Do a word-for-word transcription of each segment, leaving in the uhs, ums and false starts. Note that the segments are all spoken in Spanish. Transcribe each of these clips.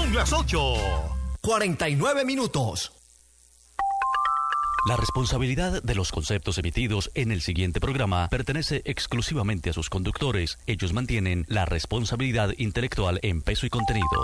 Son las ocho. cuarenta y nueve minutos. La responsabilidad de los conceptos emitidos en el siguiente programa pertenece exclusivamente a sus conductores. Ellos mantienen la responsabilidad intelectual en peso y contenido.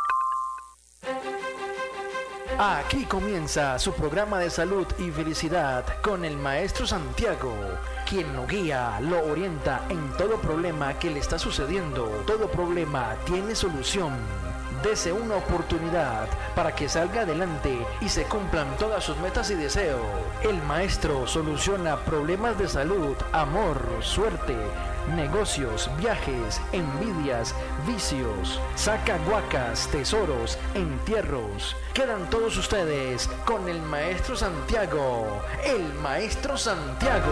Aquí comienza su programa de salud y felicidad con el maestro Santiago, quien lo guía, lo orienta en todo problema que le está sucediendo. Todo problema tiene solución. Dese una oportunidad para que salga adelante y se cumplan todas sus metas y deseos. El maestro soluciona problemas de salud, amor, suerte, negocios, viajes, envidias, vicios, saca guacas, tesoros, entierros. Quedan todos ustedes con el maestro Santiago, el maestro Santiago.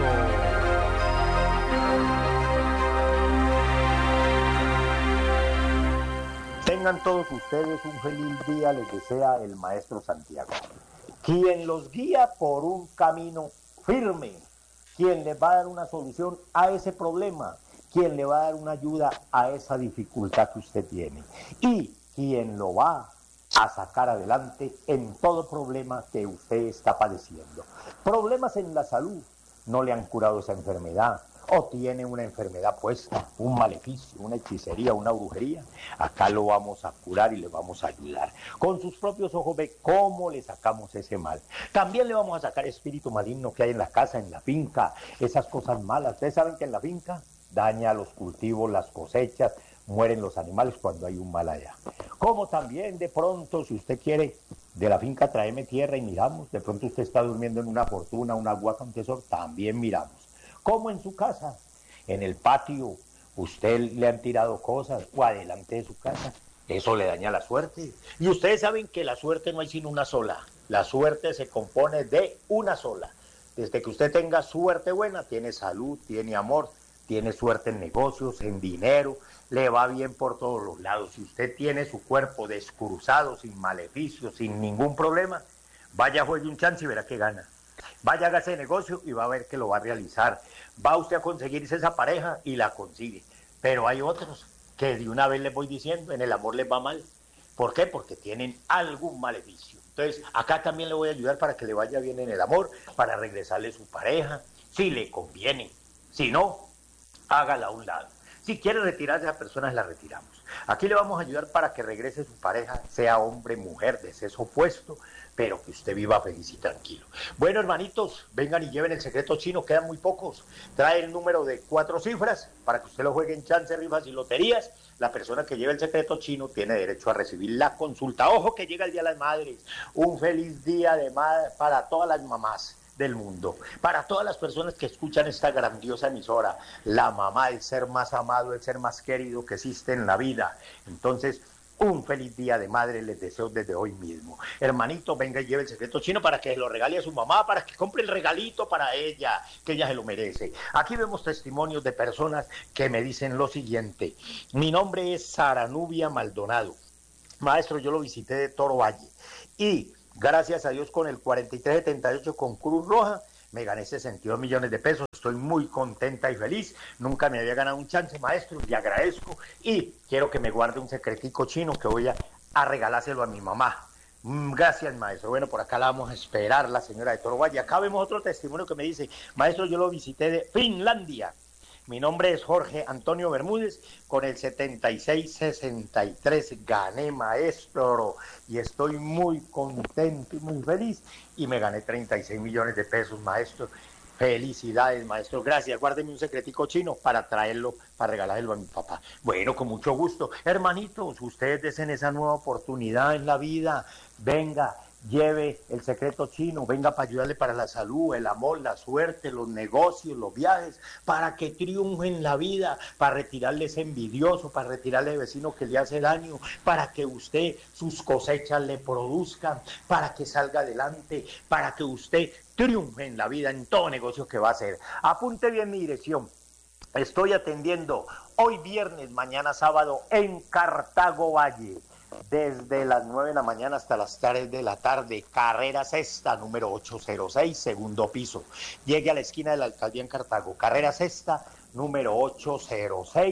Tengan todos ustedes un feliz día, les desea el maestro Santiago, quien los guía por un camino firme, quien les va a dar una solución a ese problema, quien le va a dar una ayuda a esa dificultad que usted tiene y quien lo va a sacar adelante en todo problema que usted está padeciendo. Problemas en la salud, no le han curado esa enfermedad, o tiene una enfermedad puesta, un maleficio, una hechicería, una brujería, acá lo vamos a curar y le vamos a ayudar. Con sus propios ojos ve cómo le sacamos ese mal. También le vamos a sacar espíritu maligno que hay en la casa, en la finca, esas cosas malas. Ustedes saben que en la finca daña los cultivos, las cosechas, mueren los animales cuando hay un mal allá. Como también de pronto, si usted quiere, de la finca tráeme tierra y miramos, de pronto usted está durmiendo en una fortuna, una guaca, un tesoro, también miramos. Como en su casa, en el patio, usted le han tirado cosas o adelante de su casa, eso le daña la suerte. Y ustedes saben que la suerte no hay sino una sola, la suerte se compone de una sola. Desde que usted tenga suerte buena, tiene salud, tiene amor, tiene suerte en negocios, en dinero, le va bien por todos los lados. Si usted tiene su cuerpo descruzado, sin maleficios, sin ningún problema, vaya, juegue un chance y verá que gana. Vaya, hágase negocio y va a ver que lo va a realizar. Va usted a conseguirse esa pareja y la consigue. Pero hay otros que de una vez les voy diciendo, en el amor les va mal. ¿Por qué? Porque tienen algún maleficio. Entonces, acá también le voy a ayudar para que le vaya bien en el amor, para regresarle su pareja, si le conviene. Si no, hágala a un lado. Si quiere retirarse a personas, la retiramos. Aquí le vamos a ayudar para que regrese su pareja, sea hombre, mujer, de sexo opuesto, pero que usted viva feliz y tranquilo. Bueno, hermanitos, vengan y lleven el secreto chino, quedan muy pocos. Trae el número de cuatro cifras para que usted lo juegue en chance, rifas y loterías. La persona que lleve el secreto chino tiene derecho a recibir la consulta. Ojo que llega el Día de las Madres. Un feliz día de madre para todas las mamás del mundo, para todas las personas que escuchan esta grandiosa emisora. La mamá, el ser más amado, el ser más querido que existe en la vida. Entonces, un feliz día de madre les deseo desde hoy mismo. Hermanito, venga y lleve el secreto chino para que lo regale a su mamá, para que compre el regalito para ella, que ella se lo merece. Aquí vemos testimonios de personas que me dicen lo siguiente. Mi nombre es Sara Nubia Maldonado. Maestro, yo lo visité de Toro Valle y gracias a Dios con el cuarenta y tres setenta y ocho con Cruz Roja me gané sesenta y dos millones de pesos, estoy muy contenta y feliz, nunca me había ganado un chance, maestro, le agradezco y quiero que me guarde un secretico chino que voy a, a regalárselo a mi mamá. Mm, gracias, maestro. Bueno, por acá la vamos a esperar, la señora de Toro Valle. Acá vemos otro testimonio que me dice, maestro, yo lo visité de Finlandia. Mi nombre es Jorge Antonio Bermúdez, con el setenta y seis sesenta y tres gané, maestro, y estoy muy contento y muy feliz, y me gané treinta y seis millones de pesos, maestro. Felicidades, maestro, gracias. Guárdeme un secretico chino para traerlo, para regalárselo a mi papá. Bueno, con mucho gusto. Hermanitos, ustedes deseen esa nueva oportunidad en la vida, venga, lleve el secreto chino, venga para ayudarle para la salud, el amor, la suerte, los negocios, los viajes, para que triunfe en la vida, para retirarle ese envidioso, para retirarle el vecino que le hace daño, para que usted sus cosechas le produzcan, para que salga adelante, para que usted triunfe en la vida, en todo negocio que va a hacer. Apunte bien mi dirección. Estoy atendiendo hoy viernes, mañana sábado en Cartago Valle. Desde las nueve de la mañana hasta las tres de la tarde, carrera sexta, número ochocientos seis, segundo piso. Llegue a la esquina de la alcaldía en Cartago, carrera sexta, número ochocientos seis,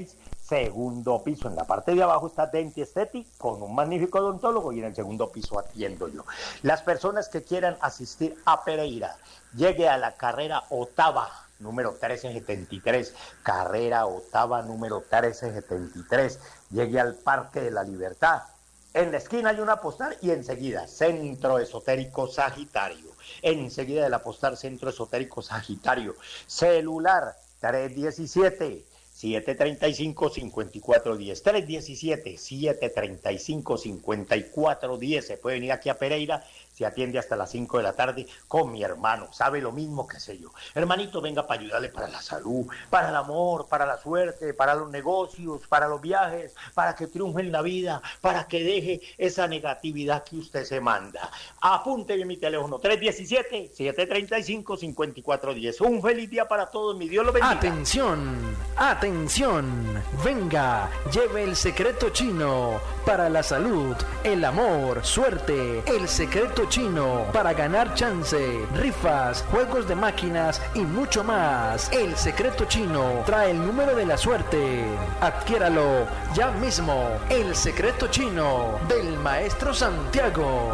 segundo piso. En la parte de abajo está Denti Aesthetic con un magnífico odontólogo y en el segundo piso atiendo yo. Las personas que quieran asistir a Pereira, llegue a la carrera octava, número trece setenta y tres, carrera octava, número trece setenta y tres, llegue al Parque de la Libertad. En la esquina hay una postal y enseguida, Centro Esotérico Sagitario. Enseguida del apostar, Centro Esotérico Sagitario. Celular tres diecisiete, siete treinta y cinco, cincuenta y cuatro diez. tres diecisiete, siete treinta y cinco, cincuenta y cuatro diez. Se puede venir aquí a Pereira. Se atiende hasta las cinco de la tarde con mi hermano, sabe lo mismo que sé yo. Hermanito, venga para ayudarle para la salud, para el amor, para la suerte, para los negocios, para los viajes, para que triunfe en la vida, para que deje esa negatividad que usted se manda. Apunte bien mi teléfono, tres diecisiete, siete treinta y cinco, cincuenta y cuatro diez. Un feliz día para todos, mi Dios lo bendiga. Atención, atención, venga, lleve el secreto chino para la salud, el amor, suerte, el secreto chino para ganar chance, rifas, juegos de máquinas y mucho más. El secreto chino trae el número de la suerte. Adquiéralo ya mismo. El secreto chino del Maestro Santiago.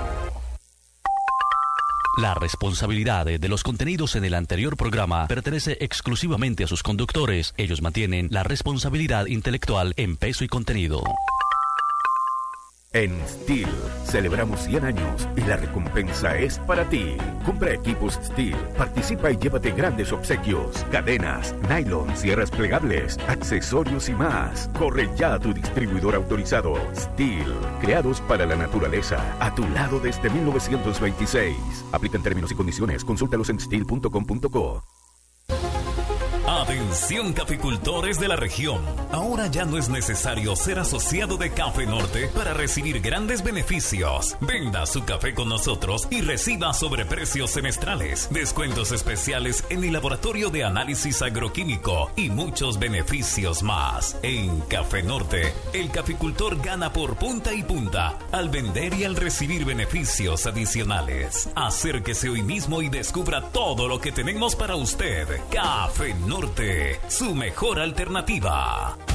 La responsabilidad de los contenidos en el anterior programa pertenece exclusivamente a sus conductores. Ellos mantienen la responsabilidad intelectual en peso y contenido. En Steel celebramos cien años y la recompensa es para ti. Compra equipos Steel, participa y llévate grandes obsequios, cadenas, nylon, sierras plegables, accesorios y más. Corre ya a tu distribuidor autorizado. Steel, creados para la naturaleza, a tu lado desde mil novecientos veintiséis. Aplican términos y condiciones, consúltalos en steel punto com punto co. Atención caficultores de la región. Ahora ya no es necesario ser asociado de Café Norte para recibir grandes beneficios. Venda su café con nosotros y reciba sobreprecios semestrales, descuentos especiales en el laboratorio de análisis agroquímico y muchos beneficios más. En Café Norte, el caficultor gana por punta y punta al vender y al recibir beneficios adicionales. Acérquese hoy mismo y descubra todo lo que tenemos para usted. Café Norte, su mejor alternativa.